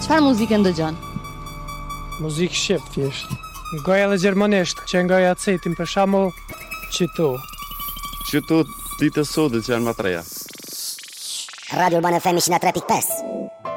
Çfarë muzikë ndëgjon? Muzikë shqip thjesht. Goja edhe gjermanisht, që ngoja acetin për shembull Qëtu ditë sodit që janë më treja. Radio Urbana FM 103.5.